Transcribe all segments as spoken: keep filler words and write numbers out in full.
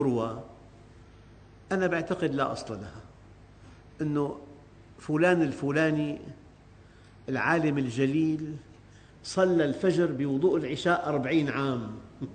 تروى أنا بعتقد لا أصل لها، أنه فلان الفلاني العالم الجليل صلى الفجر بوضوء العشاء أربعين عام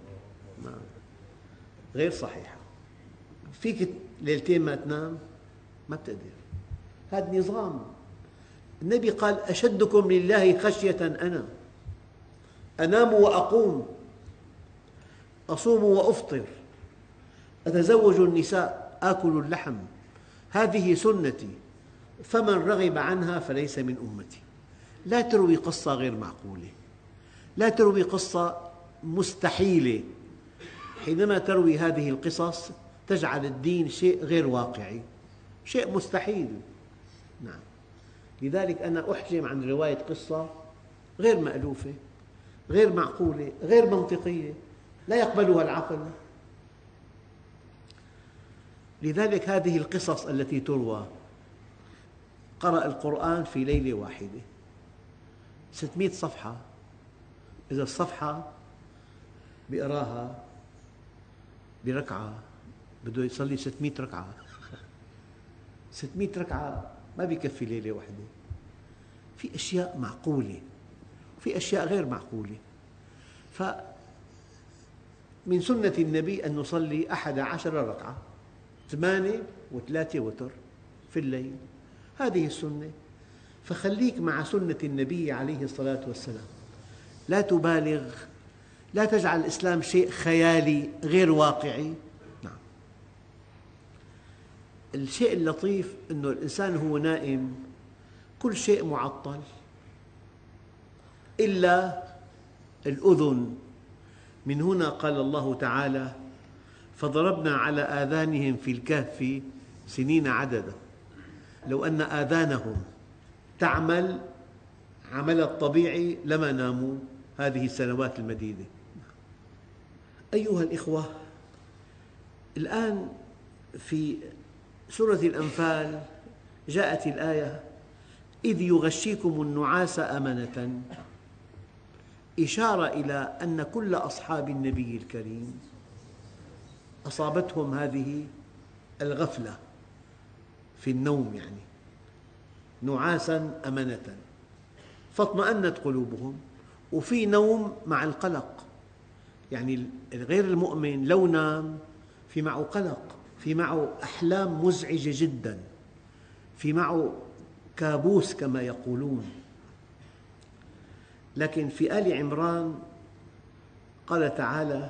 غير صحيحة. فيك ليلتين ما تنام؟ ما بتقدر. هذا نظام. النبي قال أشدكم لله خشية أنا أنام وأقوم، أصوم وأفطر، أتزوج النساء، آكل اللحم، هذه سنتي، فمن رغب عنها فليس من أمتي. لا تروي قصة غير معقولة، لا تروي قصة مستحيلة. حينما تروي هذه القصص تجعل الدين شيء غير واقعي، شيء مستحيل. نعم. لذلك أنا أحجم عن رواية قصة غير مألوفة، غير معقولة، غير منطقية، لا يقبلها العقل. لذلك هذه القصص التي تروى، قرأ القرآن في ليلة واحدة ستمئة صفحة، إذا الصفحة بيقراها بركعة بده يصلي ستمئة ركعة. ستمئة ركعة ما بيكفي ليلة واحدة. في أشياء معقولة وفي أشياء غير معقولة. فمن سنة النبي أن نصلي أحد عشر ركعة، ثمانية وثلاثة وتر في الليل، هذه السنة. فخليك مع سنة النبي عليه الصلاة والسلام، لا تبالغ، لا تجعل الإسلام شيء خيالي غير واقعي. نعم. الشيء اللطيف أنه الإنسان هو نائم كل شيء معطل إلا الأذن. من هنا قال الله تعالى فضربنا على آذانهم في الكهف سنين عددا. لو أن آذانهم تعمل عمل الطبيعي لما ناموا هذه السنوات المديدة. أيها الإخوة، الآن في سورة الأنفال جاءت الآية إذ يغشيكم النعاس أمنة، إشارة إلى أن كل أصحاب النبي الكريم أصابتهم هذه الغفلة في النوم، يعني نعاسا أمنة فاطمأنت قلوبهم. وفي نوم مع القلق، يعني غير المؤمن لو نام في معه قلق، في معه أحلام مزعجة جدا، في معه كابوس كما يقولون. لكن في آل عمران قال تعالى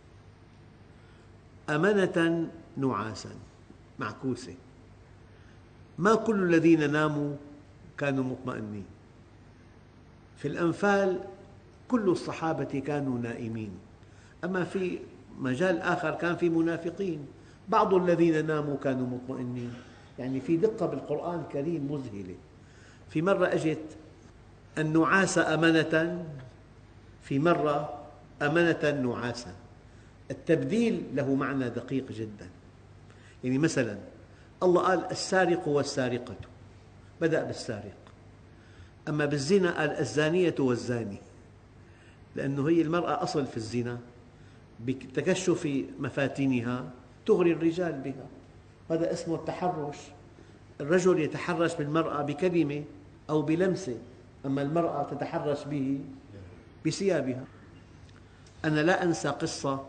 أمنة نعاسا، معكوسة. ما كل الذين ناموا كانوا مطمئنين. في الأنفال كل الصحابة كانوا نائمين، أما في مجال آخر كان في منافقين، بعض الذين ناموا كانوا مطمئنين. يعني في دقة بالقرآن الكريم مذهلة. في مرة أجت النعاس أمنة، في مرة أمنة نعاسا. التبديل له معنى دقيق جدا. يعني مثلا الله قال السارق والسارقة، بدأ بالسارق. أما بالزنا قال الزانية والزاني، لأنه هي المرأة أصل في الزنا، بتكشف مفاتنها تغري الرجال بها، هذا اسمه التحرش. الرجل يتحرش بالمرأة بكلمة أو بلمسة، أما المرأة تتحرش به بثيابها. أنا لا أنسى قصة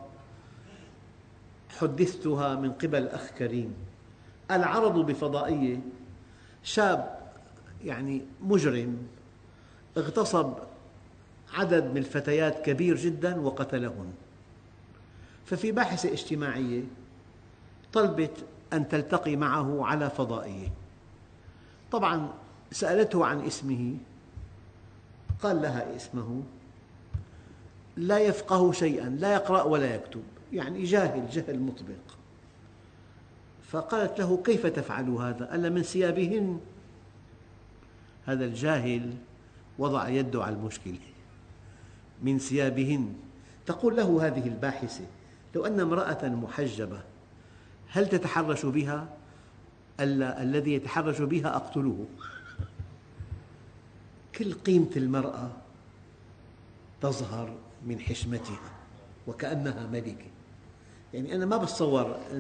حدثتها من قبل أخ كريم. العرض بفضائية شاب يعني مجرم اغتصب عدد من الفتيات كبير جدا وقتلهن. ففي باحثة اجتماعية طلبت أن تلتقي معه على فضائية. طبعا سألته عن اسمه، قال لها اسمه، لا يفقه شيئا، لا يقرأ ولا يكتب، يعني جاهل جهل مطبق. فقالت له كيف تفعل هذا؟ قال من ثيابهن. هذا الجاهل وضع يده على المشكلة، من ثيابهن. تقول له هذه الباحثة لو أن امرأة محجبة هل تتحرش بها؟ ألا، الذي يتحرش بها أقتله. كل قيمة المرأة تظهر من حشمتها وكأنها ملكة. يعني أنا ما بتصور